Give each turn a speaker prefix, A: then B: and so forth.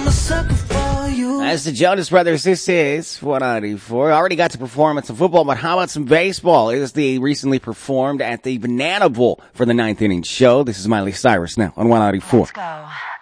A: As the Jonas Brothers, this is 194. Already got to perform at some football, but how about some baseball? It was recently performed at the Banana Bowl for the 9th inning show. This is Miley Cyrus now on 194.
B: Let's go.